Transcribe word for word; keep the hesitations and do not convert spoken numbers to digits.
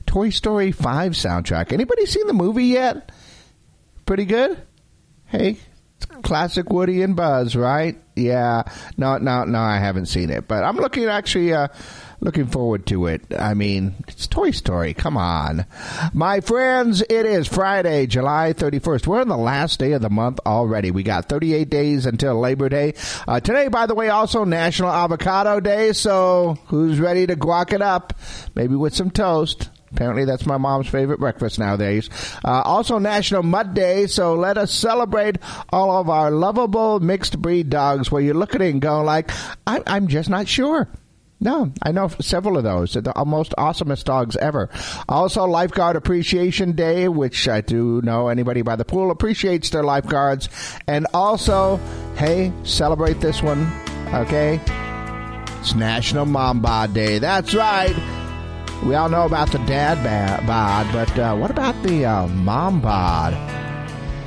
Toy Story five soundtrack. Anybody seen the movie yet? Pretty good? Hey, it's classic Woody and Buzz, right? Yeah. No, no, no, I haven't seen it. But I'm looking, actually, uh, looking forward to it. I mean, it's Toy Story. Come on. My friends, it is Friday, July thirty-first. We're on the last day of the month already. We got thirty-eight days until Labor Day. Uh, today, by the way, also National Avocado Day. So who's ready to guac it up? Maybe with some toast. Apparently, that's my mom's favorite breakfast nowadays. Uh, also, National Mud Day, so let us celebrate all of our lovable mixed breed dogs where you look at it and go like, I- I'm just not sure. No, I know several of those. They're the most awesomest dogs ever. Also, Lifeguard Appreciation Day, which I do know anybody by the pool appreciates their lifeguards. And also, hey, celebrate this one, okay? It's National Mom Bod Day. That's right. We all know about the dad bod, but uh, what about the uh, mom bod?